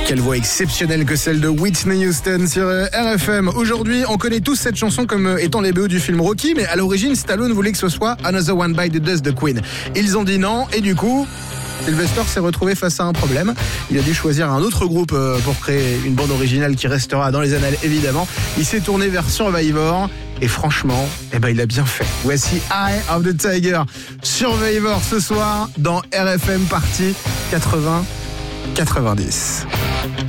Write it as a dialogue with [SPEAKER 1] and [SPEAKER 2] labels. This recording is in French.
[SPEAKER 1] Quelle voix exceptionnelle que celle de Whitney Houston sur RFM. Aujourd'hui, on connaît tous cette chanson comme étant les BO du film Rocky, mais à l'origine, Stallone voulait que ce soit Another One Bite the Dust de Queen. Ils ont dit non, et du coup, Sylvester s'est retrouvé face à un problème. Il a dû choisir un autre groupe pour créer une bande originale qui restera dans les annales, évidemment. Il s'est tourné vers Survivor, et franchement, il a bien fait. Voici Eye of the Tiger. Survivor ce soir dans RFM partie 80-90.